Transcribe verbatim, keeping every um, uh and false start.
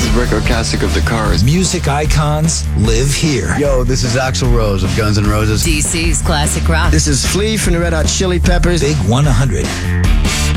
record classic of the Cars. Music icons live here. Yo, this is Axl Rose of Guns N' Roses. D C's classic rock. This is Flea from the Red Hot Chili Peppers. Big one hundred.